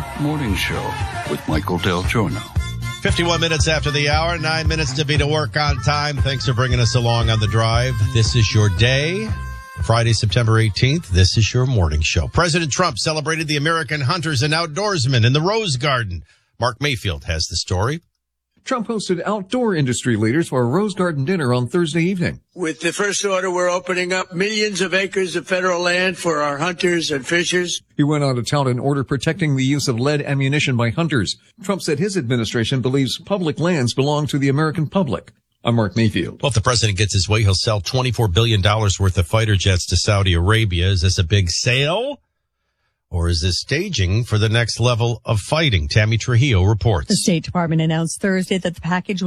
Morning Show with Michael Del Giorno. 51 minutes after the hour, 9 minutes to be to work on time. Thanks for bringing us along on the drive. This is your day. Friday, September 18th. This is your morning show. President Trump celebrated the American hunters and outdoorsmen in the Rose Garden. Mark Mayfield has the story. Trump hosted outdoor industry leaders for a Rose Garden dinner on Thursday evening. With the first order, we're opening up millions of acres of federal land for our hunters and fishers. He went on to tout an order protecting the use of lead ammunition by hunters. Trump said his administration believes public lands belong to the American public. I'm Mark Mayfield. Well, if the president gets his way, he'll sell $24 billion worth of fighter jets to Saudi Arabia. Is this a big sale? Or is this staging for the next level of fighting? Tammy Trujillo reports. The State Department announced Thursday that the package